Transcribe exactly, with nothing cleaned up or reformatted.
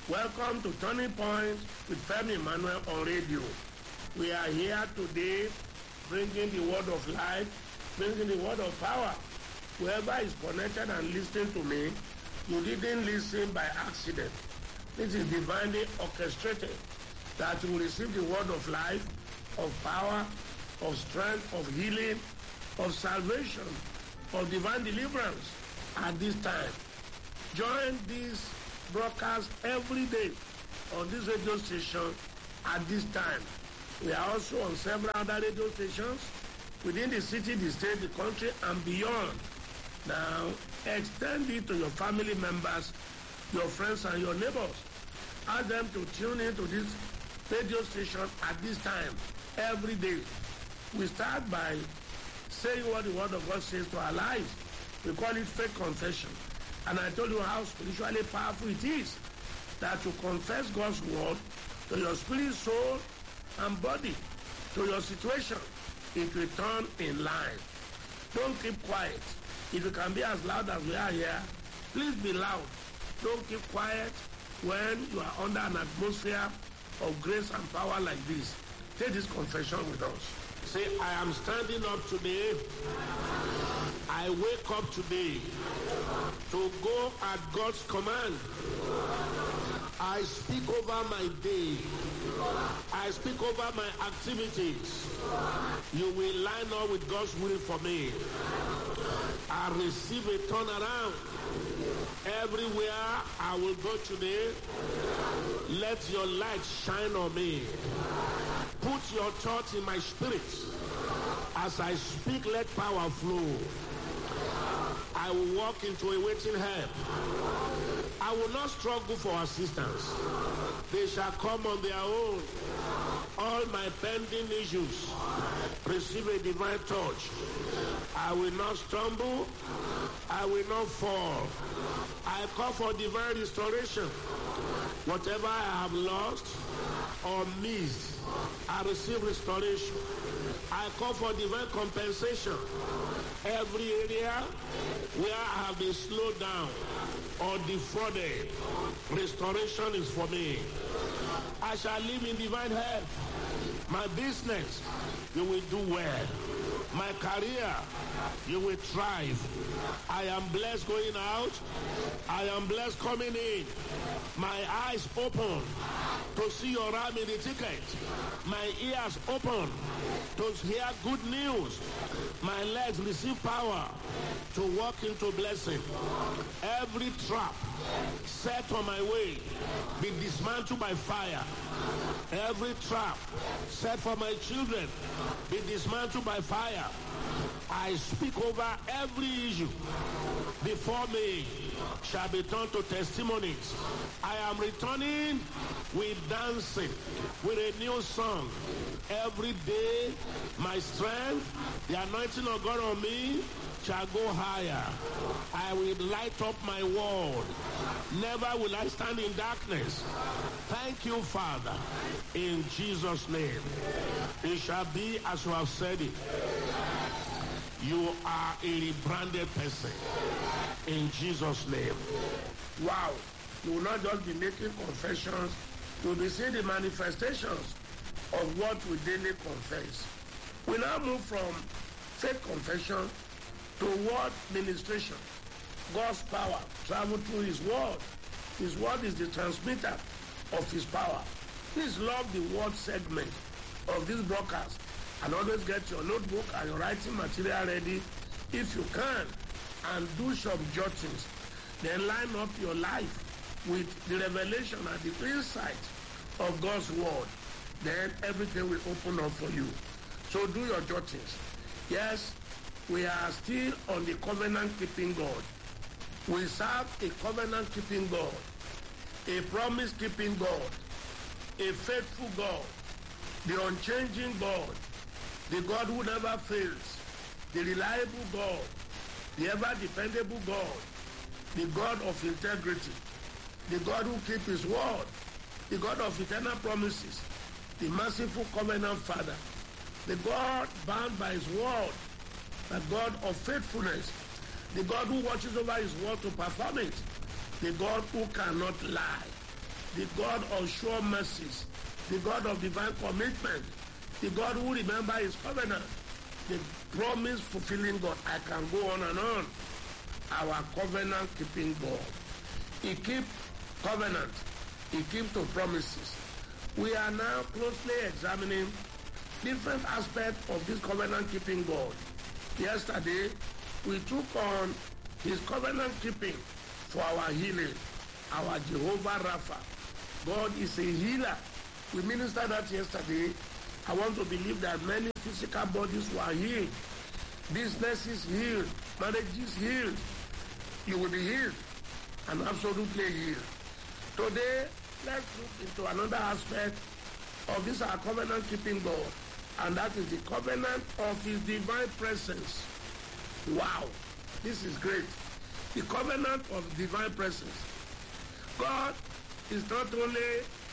Welcome to Turning Point with Femi Emmanuel on radio. We are here today bringing the word of life, bringing the word of power. Whoever is connected and listening to me, you didn't listen by accident. This is divinely orchestrated that you will receive the word of life, of power, of strength, of healing, of salvation, of divine deliverance at this time. Join this broadcast every day on this radio station at this time. We are also on several other radio stations within the city, the state, the country, and beyond. Now, extend it to your family members, your friends, and your neighbors. Ask them to tune into this radio station at this time, every day. We start by saying what the Word of God says to our lives. We call it faith confession. And I told you how spiritually powerful it is that you confess God's word to your spirit, soul, and body, to your situation. It will turn in line. Don't keep quiet. If you can be as loud as we are here, please be loud. Don't keep quiet when you are under an atmosphere of grace and power like this. Take this confession with us. Say, I am standing up today. I wake up today to go at God's command. I speak over my day. I speak over my activities. You will line up with God's will for me. I receive a turnaround. Everywhere I will go today, let your light shine on me. Put your thoughts in my spirit. As I speak, let power flow. I will walk into a waiting help. I will not struggle for assistance. They shall come on their own. All my pending issues receive a divine touch. I will not stumble. I will not fall. I call for divine restoration. Whatever I have lost or missed, I receive restoration. I call for divine compensation. Every area where I have been slowed down or defrauded, restoration is for me. I shall live in divine health. My business, you will do well. My career, you will thrive. I am blessed going out. I am blessed coming in. My eyes open to see your ram in the ticket. My ears open to hear good news. My legs receive power to walk into blessing. Every trap set on my way be dismantled by fire. Every trap set for my children be dismantled by fire. I speak over every issue before me shall be turned to testimonies. I am returning with dancing, with a new song. Every day, my strength, the anointing of God on me shall go higher. I will light up my world. Never will I stand in darkness. Thank you, Father, in Jesus' name. It shall be as you have said it. You are a rebranded person in Jesus' name. Wow. You will not just be making confessions, you will be seeing the manifestations of what we daily confess. We now move from faith confession to word ministration. God's power travel through His word. His word is the transmitter of His power. Please love the word segment of this broadcast and always get your notebook and your writing material ready if you can, and do some jottings. Then line up your life with the revelation and the insight of God's word. Then everything will open up for you. So do your jottings. Yes, we are still on the covenant-keeping God. We serve a covenant-keeping God, a promise-keeping God, a faithful God, the unchanging God, the God who never fails, the reliable God, the ever-dependable God, the God of integrity, the God who keeps His word, the God of eternal promises, the merciful covenant Father, the God bound by His word, the God of faithfulness, the God who watches over His word to perform it, the God who cannot lie, the God of sure mercies, the God of divine commitment, the God who remember his covenant, the promise fulfilling God. I can go on and on. Our covenant keeping God. He keeps covenant. He keeps to promises. We are now closely examining different aspects of this covenant keeping God. Yesterday, we took on his covenant keeping for our healing, our Jehovah Rapha. God is a healer. We ministered that yesterday. I want to believe that many physical bodies were healed. Businesses healed. Marriages healed. You will be healed and absolutely healed. Today, let's look into another aspect of this our covenant keeping God, and that is the covenant of his divine presence. Wow, this is great. The covenant of divine presence. God is not only